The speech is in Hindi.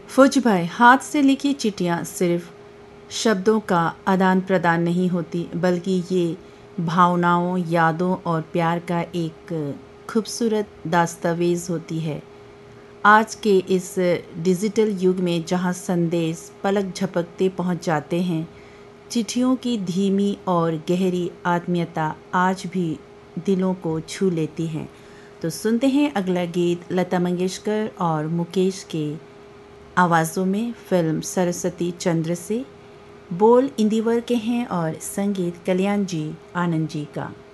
फौजी भाई, हाथ से लिखी चिट्ठियाँ सिर्फ शब्दों का आदान प्रदान नहीं होती, बल्कि ये भावनाओं, यादों और प्यार का एक खूबसूरत दस्तावेज़ होती है। आज के इस डिजिटल युग में जहाँ संदेश पलक झपकते पहुँच जाते हैं, चिट्ठियों की धीमी और गहरी आत्मीयता आज भी दिलों को छू लेती हैं। तो सुनते हैं अगला गीत लता मंगेशकर और मुकेश के आवाज़ों में फिल्म सरस्वती चंद्र से। बोल इंदिवर के हैं और संगीत कल्याण जी आनंद जी का।